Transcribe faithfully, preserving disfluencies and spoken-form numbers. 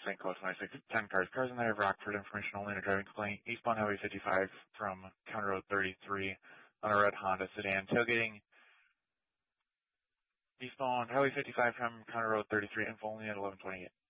Saint Cloud twenty-six, ten cars. Cars in there of Rockford, information only, and a driving complaint. Eastbound Highway fifty-five from County Road thirty-three on a red Honda sedan. Tailgating eastbound Highway fifty-five from County Road thirty-three, info only at eleven twenty-eight.